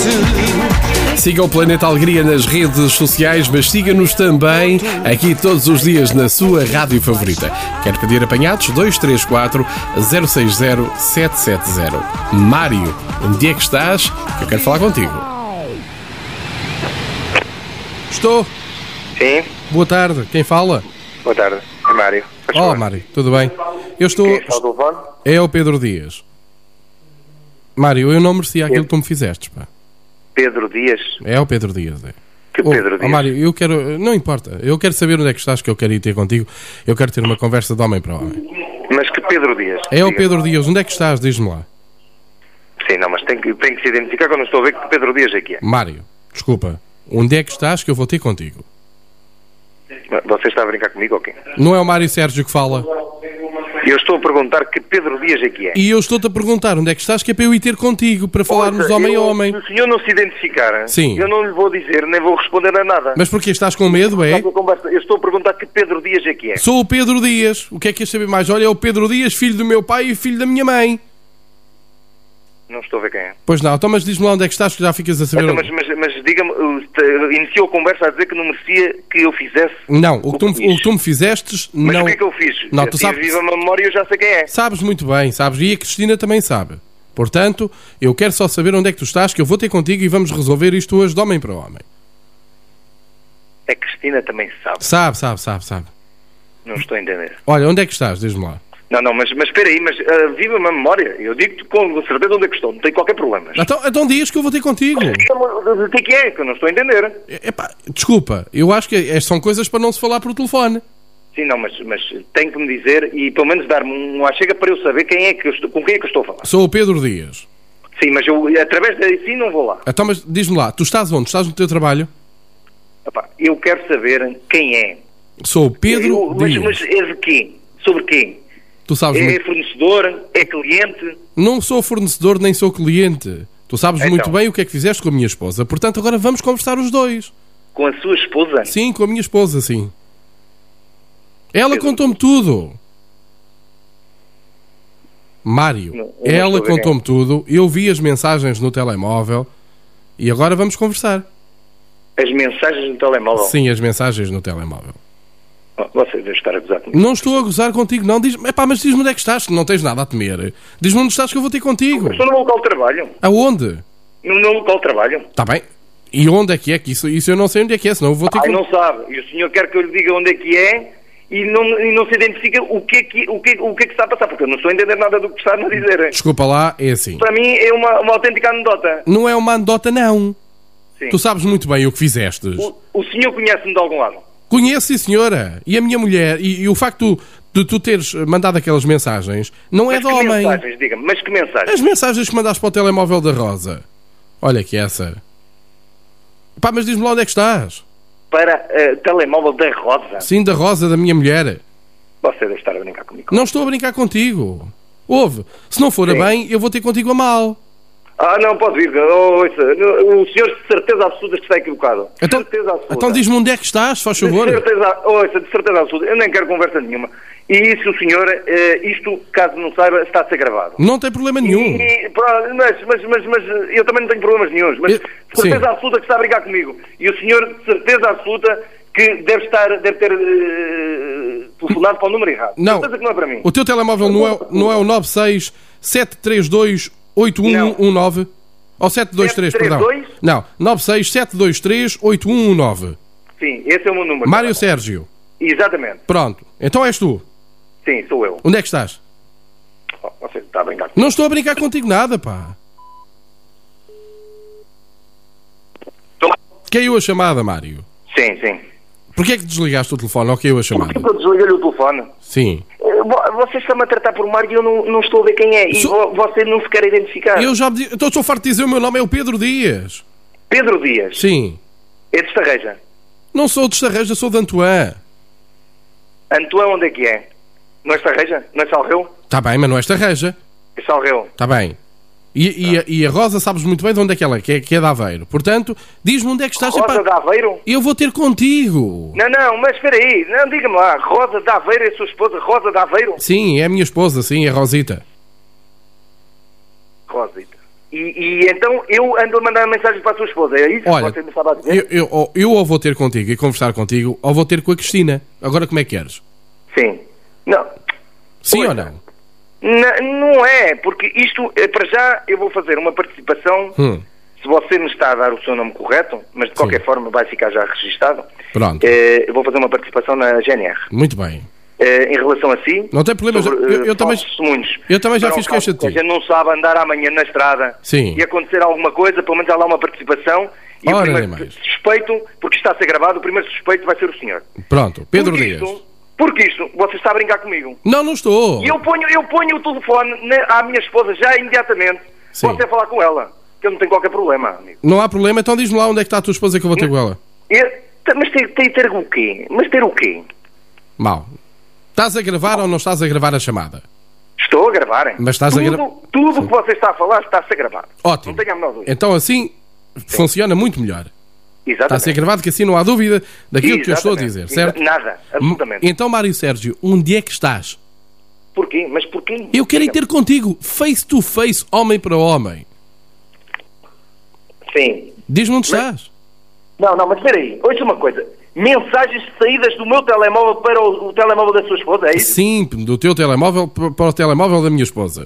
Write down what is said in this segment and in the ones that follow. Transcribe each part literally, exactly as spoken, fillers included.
Siga o Planeta Alegria nas redes sociais, mas siga-nos também aqui todos os dias na sua rádio favorita. Quer pedir apanhados? dois três quatro, zero seis zero, sete sete zero. Mário, onde é que estás? Que eu quero falar contigo. Estou. Sim. Boa tarde. Quem fala? Boa tarde. É Mário. Olá, Mário. Tudo bem? Eu estou... Quem está ao telefone? É o Pedro Dias. Mário, eu não merecia aquilo que tu me fizeste, pá. Pedro Dias? É o Pedro Dias, é. Que Pedro oh, Dias? Oh, Mário, eu quero... Não importa. Eu quero saber onde é que estás, que eu quero ir ter contigo. Eu quero ter uma conversa de homem para homem. Mas que Pedro Dias? É o Diga. Pedro Dias. Onde é que estás? Diz-me lá. Sim, não, mas tem que, tem que se identificar quando estou a ver que Pedro Dias é que é. Mário, desculpa. Onde é que estás que eu vou ter contigo? Você está a brincar comigo ou quê? Não é o Mário Sérgio que fala? Eu estou a perguntar que Pedro Dias é que é. E eu estou-te a perguntar onde é que estás que é para eu ir ter contigo, para falarmos Ouça, homem a eu- homem. Se o senhor não se identificar, Sim. eu não lhe vou dizer, nem vou responder a nada. Mas porquê? Estás com medo, é? Eu estou a perguntar que Pedro Dias é que é. Sou o Pedro Dias. O que é que queres saber mais? Olha, é o Pedro Dias, filho do meu pai e filho da minha mãe. Não estou a ver quem é. Pois não, então mas diz-me lá onde é que estás que já ficas a saber. Então, onde- mas, mas, mas diga-me, uh, te- iniciou a conversa a dizer que não merecia que eu fizesse. Não, o que, tu, me- fiz. o que tu me fizestes Mas não... o que é que eu fiz? Não, Eu tu tive sabes- viva a memória e eu já sei quem é. Sabes muito bem, sabes, e a Cristina também sabe. Portanto, eu quero só saber onde é que tu estás, que eu vou ter contigo e vamos resolver isto hoje de homem para homem. A Cristina também sabe. Sabe, sabe, sabe, sabe. Não estou a entender. Olha, onde é que estás? Diz-me lá. Não, não, mas, mas espera aí, mas uh, viva-me a memória. Eu digo-te com certeza onde é que estou, não tem qualquer problema. Então, então diz que eu vou ter contigo. O que é que é? Que eu não estou a entender. Epá, desculpa, eu acho que é- são coisas para não se falar por telefone. Sim, não, mas, mas tem que me dizer e pelo menos dar-me um achega para eu saber quem é que eu estou, com quem é que eu estou a falar. Sou o Pedro Dias. Sim, mas eu através daí sim não vou lá. Então, mas diz-me lá, tu estás onde? Estás no teu trabalho? Epá, eu quero saber quem é. Sou o Pedro Eu- mas, Dias. mas é de quê? Sobre quem? Tu sabes É muito... fornecedor? É cliente? Não sou fornecedor nem sou cliente. Tu sabes Então. muito bem o que é que fizeste com a minha esposa. Portanto, agora vamos conversar os dois. Com a sua esposa? Sim, com a minha esposa, sim. Ela Pedro. contou-me tudo. Mário, Não, eu não ela estou a ver contou-me tudo. Eu vi as mensagens no telemóvel e agora vamos conversar. As mensagens no telemóvel? Sim, as mensagens no telemóvel. Oh, você deve estar a gozar comigo. Não estou a gozar contigo, não. Diz, epá, mas diz-me onde é que estás, que não tens nada a temer. Diz-me onde estás que eu vou ter contigo. Estou no meu local de trabalho. Aonde? No meu local de trabalho. Está bem. E onde é que é? Que isso, isso eu não sei onde é que é, senão eu vou ter Ai, que... não sabe. E o senhor quer que eu lhe diga onde é que é e não, e não se identifica o que, é que, o, que, o que é que está a passar, porque eu não estou a entender nada do que está a dizer. Desculpa lá, é assim. Para mim é uma, uma autêntica anedota. Não é uma anedota, não. Sim. Tu sabes muito bem o que fizestes. O, o senhor conhece-me de algum lado? Conheço, sim, senhora. E a minha mulher, e, e o facto de tu teres mandado aquelas mensagens, não é Mas de que homem. mensagens, diga-me, mas que mensagens? As mensagens que mandaste para o telemóvel da Rosa. Olha que essa. Pá, mas diz-me lá onde é que estás. Para uh, telemóvel da Rosa? Sim, da Rosa, da minha mulher. Você deve estar a brincar comigo. Não estou a brincar contigo. Ouve, se não for a Sim. bem, eu vou ter contigo a mal. Ah, não, pode vir. Oh, ouça, o senhor de certeza absoluta que está equivocado. De Então, certeza absoluta. então diz-me onde é que estás, faz De favor. certeza, ouça, de certeza absoluta. Eu nem quero conversa nenhuma. E isso, o senhor, eh, isto, caso não saiba, está a ser gravado. Não tem problema nenhum. E, pronto, mas, mas, mas, mas eu também não tenho problemas nenhums. Mas Eu- de certeza sim. absoluta que está a brigar comigo. E o senhor, de certeza absoluta, que deve estar, deve ter eh, telefonado para o número errado. Não. Certeza que não é para mim. O teu telemóvel não é, não é o nove seis sete três dois oito um um nove? Ou sete dois três, sete três perdão. dois? Não, nove seis sete dois três oito um um nove. Sim, esse é o meu número. Mário Sérgio. Exatamente. Pronto. Então és tu. Sim, sou eu. Onde é que estás? Oh, você está a brincar comigo. Não estou a brincar contigo nada, pá. Estou- Caiu a chamada, Mário. Sim, sim. Porquê é que desligaste o telefone ou caiu a Por chamada? que eu desliguei-lhe o telefone? Sim. Eh, vo- Você está-me a tratar por Mário e eu não, não estou a ver quem é. E Sou- vo- você não se quer identificar. Eu já me di- então estou farto de dizer o meu nome é o Pedro Dias. Pedro Dias. Sim. É de Estarreja. Não sou de Estarreja, sou de Antoine. Antoine, onde é que é? Não é Estarreja? Não é Salreu? Está bem, mas não é Estarreja. É Salreu. Está bem. E, e, a, e a Rosa sabes muito bem de onde é que ela é, que é, que é de Aveiro. Portanto, diz-me onde é que estás. Rosa Epá, de Aveiro? eu vou ter contigo. Não, não, mas espera aí. Não, diga-me lá. Rosa de Aveiro é a sua esposa? Rosa de Aveiro? Sim, é a minha esposa, sim, é a Rosita. Rosita. E, e então eu ando a mandar mensagem para a sua esposa, é isso Olha, que você me estava a dizer? Eu, eu, eu ou vou ter contigo e conversar contigo, ou vou ter com a Cristina. Agora como é que queres? Sim. Não. Sim Pois. ou não? N- não é, porque isto, eh, para já, eu vou fazer uma participação, Hum. se você me está a dar o seu nome correto, mas de qualquer Sim. forma vai ficar já registado. Pronto. Eh, eu vou fazer uma participação na G N R. Muito bem. Eh, em relação a si, Não tem problema, sobre, eu- eu eh, também- falsos testemunhos. eu também já Para um fiz caso queixa de que ti. A gente não sabe andar amanhã na estrada Sim. e acontecer alguma coisa, pelo menos há lá uma participação. E Ora, o nem primeiro mais. suspeito, porque está a ser gravado, o primeiro suspeito vai ser o senhor. Pronto, Pedro porque Dias. Isto, porque isto, você está a brincar comigo. Não, não estou. E eu ponho, eu ponho o telefone na- à minha esposa já imediatamente. Sim. Você falar com ela, que eu não tenho qualquer problema, amigo. Não há problema, então diz-me lá onde é que está a tua esposa que eu vou ter com ela. Eu- t- mas tem, tem ter o quê? Mas ter o quê? Mal. Estás a gravar ou não estás a gravar a chamada? Estou a gravar, hein? Mas estás a tudo, gra- Tudo o que você está a falar está-se a gravar. Ótimo. Não tenho a menor dúvida. Então assim funciona muito melhor. Está a Exatamente. ser gravado que assim não há dúvida daquilo que eu estou a Exatamente. dizer, certo? Nada, absolutamente. Então, Mário Sérgio, onde é que estás? Porquê? Mas porquê? Eu quero ir Diga-me. ter contigo, face to face, homem para homem. Sim. Diz-me onde estás. Não, não, mas espera aí. Ouça uma coisa. Mensagens saídas do meu telemóvel para o, o telemóvel da sua esposa, é isso? Sim, do teu telemóvel p- para o telemóvel da minha esposa.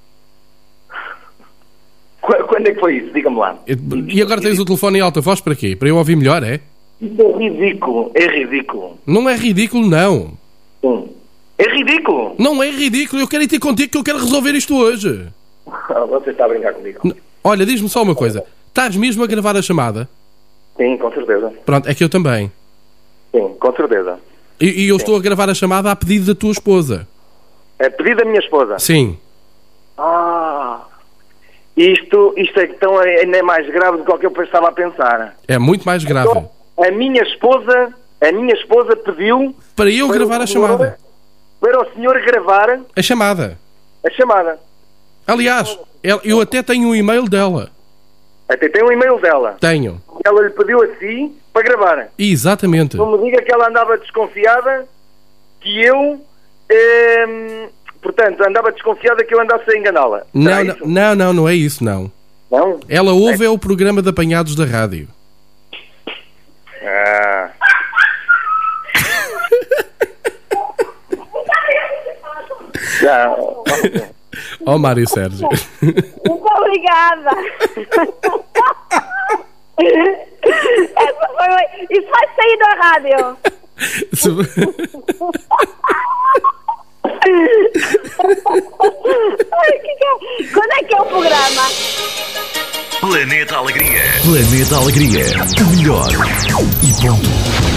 Qu- Quando é que foi isso? Diga-me lá. E agora tens o telefone em alta voz para quê? Para eu ouvir melhor, é? Isso é ridículo. É ridículo. Não é ridículo, não. Sim. É ridículo. Não é ridículo, eu quero ir ter contigo que eu quero resolver isto hoje. Você está a brincar comigo. N- Olha, diz-me só uma coisa. Estás mesmo a gravar a chamada? Sim, com certeza. Pronto, é que eu também. Sim, com certeza. E, e eu estou a gravar a chamada a pedido da tua esposa. É pedido da minha esposa. Sim. Ah, isto, isto é então ainda é mais grave do que o que eu estava a pensar. É muito mais grave. Então, a minha esposa, a minha esposa pediu Para eu para gravar o a senhor- chamada. para o senhor gravar A chamada. a chamada. Aliás, el- eu até tenho um e-mail dela. Até tem um e-mail dela. Tenho. Ela lhe pediu assim para gravar. Exatamente. Não me diga que ela andava desconfiada que eu, ehm, portanto, andava desconfiada que eu andasse a enganá-la. Não, Será não, isso? não, não, não é isso, não. Não? Ela ouve é o programa de apanhados da rádio. Ah. Já. Ó Mário Sérgio. Muito obrigada. Essa foi... Isso vai sair da rádio. Ai, que que é? Quando é que é o programa? Planeta Alegria. Planeta Alegria. O melhor. E ponto.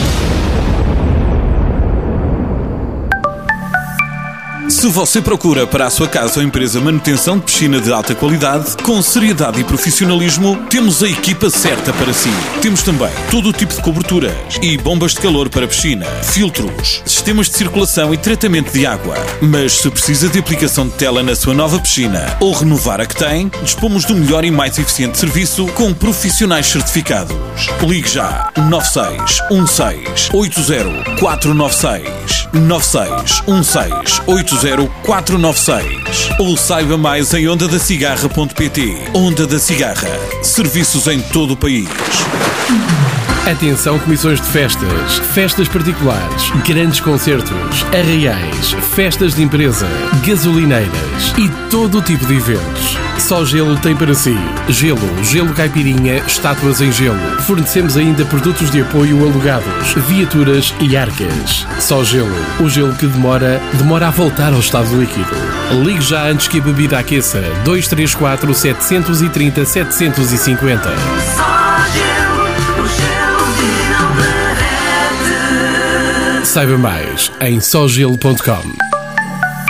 Se você procura para a sua casa ou empresa manutenção de piscina de alta qualidade, com seriedade e profissionalismo, temos a equipa certa para si. Temos também todo o tipo de coberturas e bombas de calor para piscina, filtros, sistemas de circulação e tratamento de água. Mas se precisa de aplicação de tela na sua nova piscina ou renovar a que tem, dispomos do melhor e mais eficiente serviço com profissionais certificados. Ligue já nove seis um seis oito zero quatro nove seis nove seis um seis oito zero quatro nove seis ou saiba mais em onda da cigarra ponto pt. Onda da Cigarra. Serviços em todo o país. Atenção, comissões de festas, festas particulares, grandes concertos, arraiais, festas de empresa, gasolineiras e todo o tipo de eventos. Só Gelo tem para si. Gelo, gelo caipirinha, estátuas em gelo. Fornecemos ainda produtos de apoio alugados, viaturas e arcas. Só Gelo, o gelo que demora, demora a voltar ao estado líquido. Ligue já antes que a bebida aqueça. dois três quatro sete três zero sete cinco zero. Saiba mais em só gelo ponto com.